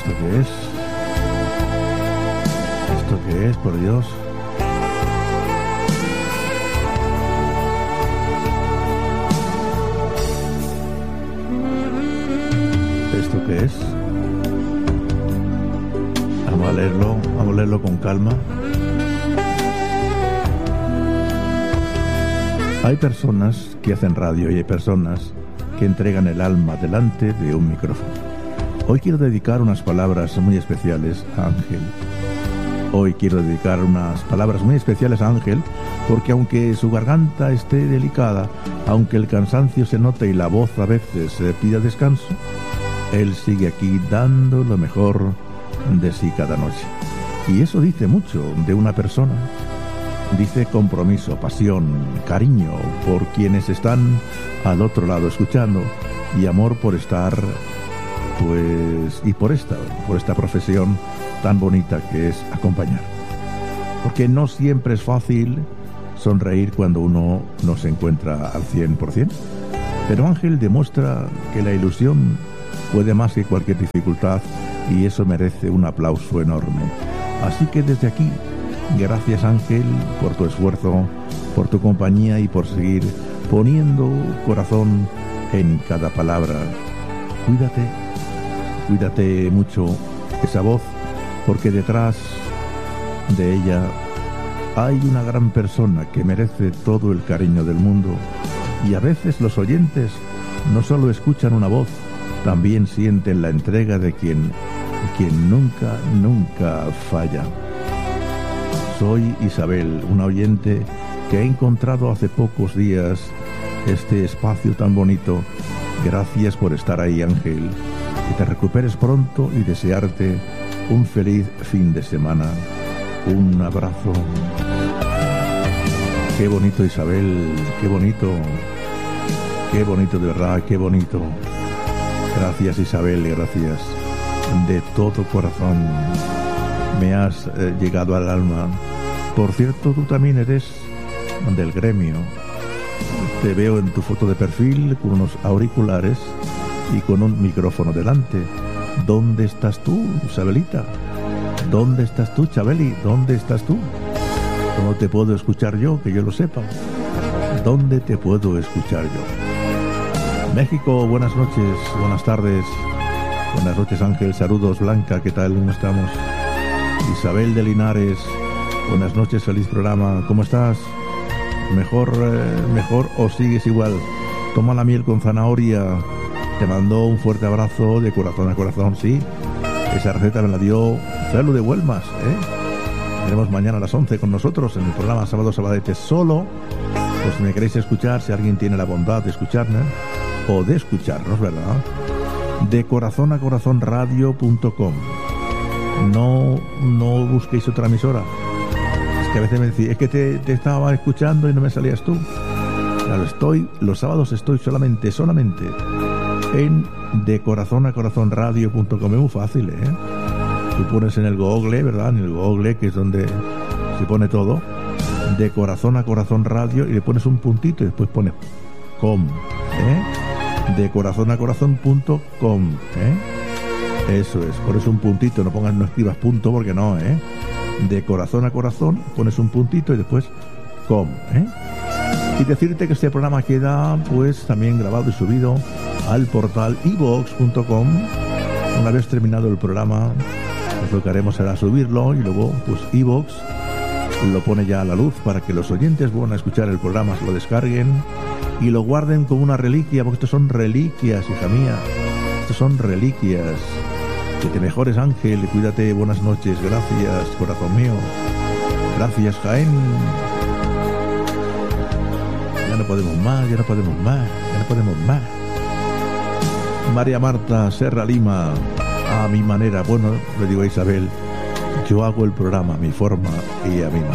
¿Esto qué es? ¿Esto qué es, por Dios? ¿Esto qué es? Vamos a leerlo con calma. Hay personas que hacen radio y hay personas que entregan el alma delante de un micrófono. Hoy quiero dedicar unas palabras muy especiales a Ángel. Hoy quiero dedicar unas palabras muy especiales a Ángel, porque aunque su garganta esté delicada, aunque el cansancio se note y la voz a veces pida descanso, él sigue aquí dando lo mejor de sí cada noche. Y eso dice mucho de una persona. Dice compromiso, pasión, cariño por quienes están al otro lado escuchando y amor por estar, pues, y por esta profesión tan bonita que es acompañar. Porque no siempre es fácil sonreír cuando uno no se encuentra al 100%. Pero Ángel demuestra que la ilusión puede más que cualquier dificultad y eso merece un aplauso enorme. Así que desde aquí, gracias Ángel por tu esfuerzo, por tu compañía y por seguir poniendo corazón en cada palabra. Cuídate mucho esa voz, porque detrás de ella hay una gran persona que merece todo el cariño del mundo. Y a veces los oyentes no solo escuchan una voz, también sienten la entrega de quien nunca falla. Soy Isabel, una oyente que he encontrado hace pocos días este espacio tan bonito. Gracias por estar ahí, Ángel. Que te recuperes pronto y desearte un feliz fin de semana. Un abrazo. Qué bonito, Isabel, qué bonito. Qué bonito, de verdad, qué bonito. Gracias, Isabel, gracias. De todo corazón. Me has llegado al alma. Por cierto, tú también eres del gremio. Te veo en tu foto de perfil con unos auriculares y con un micrófono delante. ¿Dónde estás tú, Isabelita? ¿Dónde estás tú, Chabeli? ¿Dónde estás tú? ¿Cómo te puedo escuchar yo, que yo lo sepa? ¿Dónde te puedo escuchar yo? México, buenas noches, buenas tardes. Buenas noches, Ángel. Saludos, Blanca, ¿qué tal? ¿Cómo estamos? Isabel de Linares, buenas noches, feliz programa. ¿Cómo estás? ¿Mejor o sigues igual? Toma la miel con zanahoria. Te mando un fuerte abrazo de corazón a corazón, sí. Esa receta me la dio Celu de Huelmas, Tenemos mañana a las 11 con nosotros en el programa Sábado Sabadete solo. Pues si me queréis escuchar, si alguien tiene la bondad de escucharme o de escucharnos, ¿verdad? De corazón a corazón radio.com. No busquéis otra emisora. Es que a veces me decís, es que te estaba escuchando y no me salías tú. Claro, los sábados estoy solamente en de corazón a corazón radio.com. Es muy fácil, Tú pones en el Google, ¿verdad? En el Google, que es donde se pone todo, de corazón a corazón radio, y le pones un puntito y después pones com, de corazón a corazón.com, Eso es, pones un puntito, no escribas punto porque no, De corazón a corazón, pones un puntito y después com, Y decirte que este programa queda pues también grabado y subido al portal iVoox.com. Una vez terminado el programa, pues lo que haremos será subirlo y luego pues iVoox lo pone ya a la luz para que los oyentes vuelvan a escuchar el programa, se lo descarguen y lo guarden como una reliquia, porque estos son reliquias, hija mía. Estos son reliquias. Que te mejores, Ángel, cuídate, buenas noches, gracias, corazón mío. Gracias, Jaén. Ya no podemos más. María Marta Serra Lima, a mi manera. Bueno, le digo a Isabel, yo hago el programa a mi forma y a mi manera.